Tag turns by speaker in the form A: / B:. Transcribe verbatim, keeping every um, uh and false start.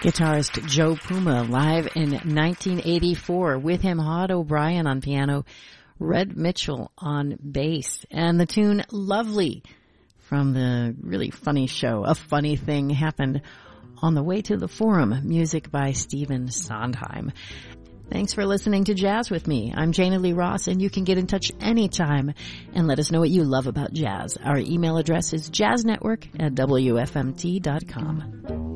A: Guitarist Joe Puma live in nineteen eighty-four. With him, Hod O'Brien on piano, Red Mitchell on bass, and the tune Lovely from the really funny show A Funny Thing Happened on the Way to the Forum, music by Stephen Sondheim. Thanks for listening to Jazz with me. I'm Jana Lee Ross, and you can get in touch anytime and let us know what you love about jazz. Our email address is jazznetwork at W F M T dot com.